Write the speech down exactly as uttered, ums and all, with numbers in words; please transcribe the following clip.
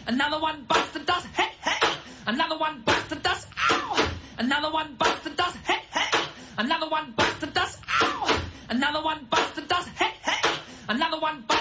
Another one bites the dust. Hey, hey. Another one bites the dust. Ow. Another one bites the dust. Hey, hey. Another one bites the dust. Ow. Another one bites the dust. Hey, hey. Another one bites